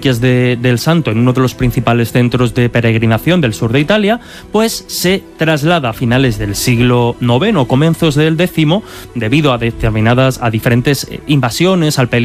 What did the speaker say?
reliquias del santo en uno de los principales centros de peregrinación del sur de Italia, pues se traslada a finales del siglo IX o comienzos del X, debido a diferentes invasiones, al peligro